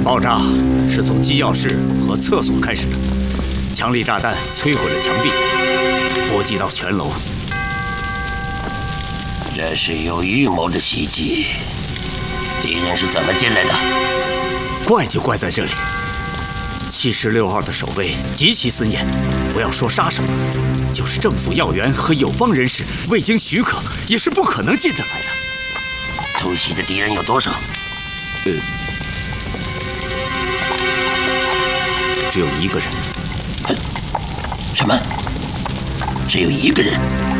爆炸是从机要室和厕所开始的，强力炸弹摧毁了墙壁，波及到全楼。 这是有预谋的袭击。敌人是怎么进来的？ 怪就怪在这里。76号的守卫极其森严，不要说杀手，就是政府要员和友邦人士，未经许可也是不可能进得来的。 突袭的敌人有多少？ 只有1个人。 什么？只有1个人？